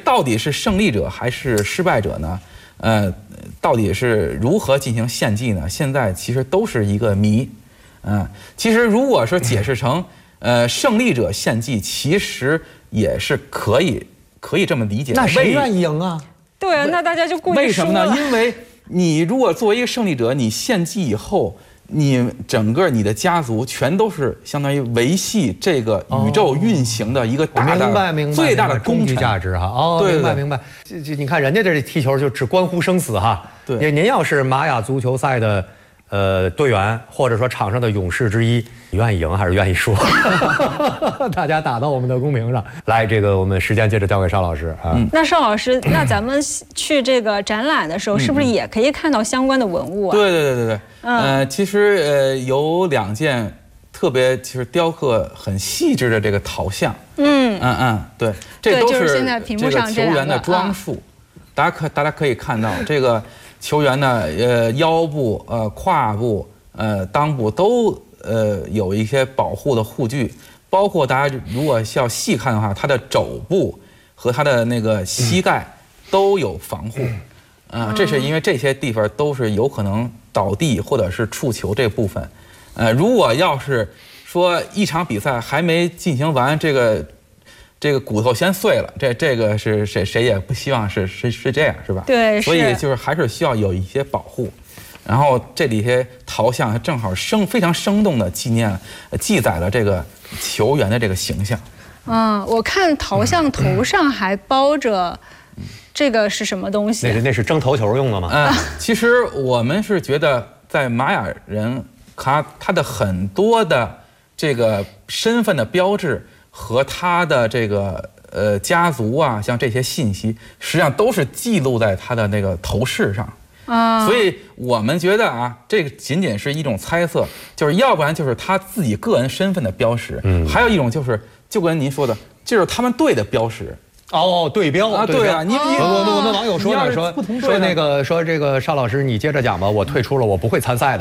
到底是胜利者还是失败者呢？到底是如何进行献祭呢？现在其实都是一个谜。其实如果说解释成胜利者献祭，其实也是可以这么理解。 那谁愿意赢啊？ 对啊，那大家就故意为什么呢？ 输了。 因为你如果作为一个胜利者，你献祭以后，你整个你的家族全都是相当于维系这个宇宙运行的一个大的、最大的终极价值哈。哦， 对， 明白。这你看人家这踢球就只关乎生死哈。 对， 您要是玛雅足球赛的队员，或者说场上的勇士之一，你愿意赢还是愿意输？大家打到我们的公屏上来。这个我们时间接着交给邵老师啊。 那邵老师，那咱们去这个展览的时候，是不是也可以看到相关的文物啊？ 对。其实有2件特别就是雕刻很细致的这个陶像。对，这都是这个球员的装束。大家可以看到这个。球员呢，腰部、胯部、裆部都有一些保护的护具，包括大家如果要细看的话，他的肘部和他的那个膝盖都有防护。这是因为这些地方都是有可能倒地或者是触球这部分。如果要是说一场比赛还没进行完，这个骨头先碎了，这个是谁也不希望是这样，是吧？ 对， 所以就是还是需要有一些保护。然后这里些陶像正好非常生动的记载了这个球员的这个形象。 我看陶像头上还包着这个是什么东西？ 那是蒸头球用的吗？ 其实我们是觉得在玛雅人他的很多的这个身份的标志。和他的这个家族啊，像这些信息，实际上都是记录在他的那个头饰上。所以我们觉得啊，这个仅仅是一种猜测，就是要不然就是他自己个人身份的标识，还有一种就是就跟您说的，就是他们队的标识。 对标啊， 对啊， 我们网友说呢，说这个邵老师，你接着讲吧，我退出了，我不会参赛的。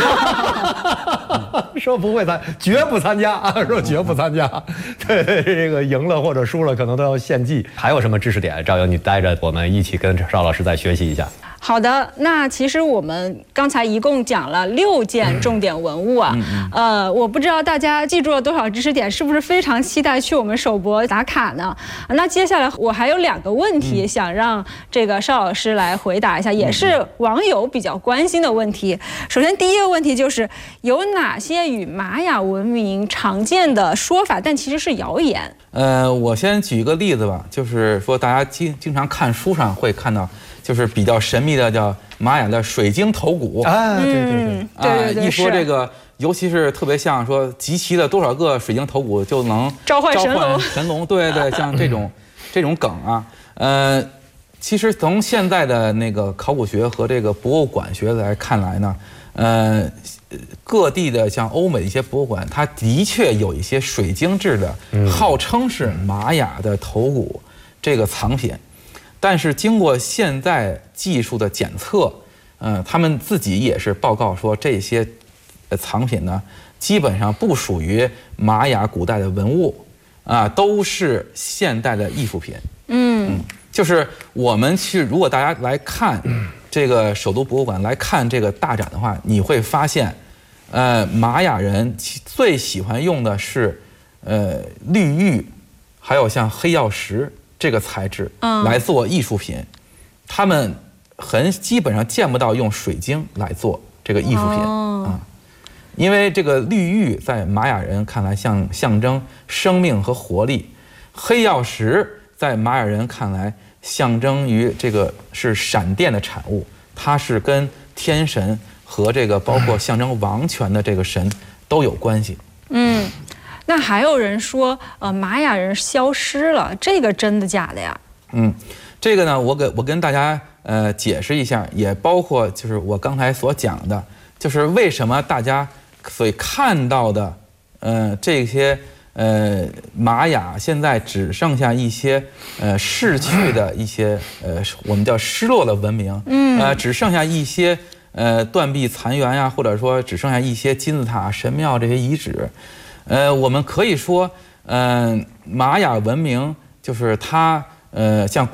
说不会绝不参加啊！说绝不参加。对，这个赢了或者输了，可能都要献祭。还有什么知识点？赵莹，你带着我们一起跟邵老师再学习一下。 好的，那其实我们刚才一共讲了6件重点文物啊，我不知道大家记住了多少知识点，是不是非常期待去我们首博打卡呢？那接下来我还有2个问题想让这个邵老师来回答一下，也是网友比较关心的问题。首先第一个问题就是有哪些与玛雅文明常见的说法，但其实是谣言？ 我先举一个例子吧，就是说大家经常看书上会看到。就是比较神秘的叫玛雅的水晶头骨对， 一说这个，尤其是特别像说集齐了多少个水晶头骨就能召唤神龙，对，像这种梗啊，其实从现在的那个考古学和这个博物馆学来看来呢，各地的像欧美的一些博物馆，它的确有一些水晶制的，号称是玛雅的头骨这个藏品。但是经过现在技术的检测，他们自己也是报告说这些藏品呢，基本上不属于玛雅古代的文物，都是现代的艺术品。就是我们如果大家来看这个首都博物馆来看这个大展的话，你会发现，玛雅人最喜欢用的是绿玉，还有像黑曜石。这个材质来做艺术品，他们基本上见不到用水晶来做这个艺术品因为这个绿玉在玛雅人看来象征生命和活力，黑曜石在玛雅人看来象征于这个是闪电的产物，它是跟天神和这个包括象征王权的这个神都有关系。 那还有人说，玛雅人消失了，这个真的假的呀？ 这个呢，我跟大家解释一下，也包括就是我刚才所讲的，就是为什么大家所看到的这些玛雅现在只剩下一些逝去的一些我们叫失落的文明，只剩下一些断壁残垣呀，或者说只剩下一些金字塔、神庙这些遗址。我们可以说，玛雅文明就是它，像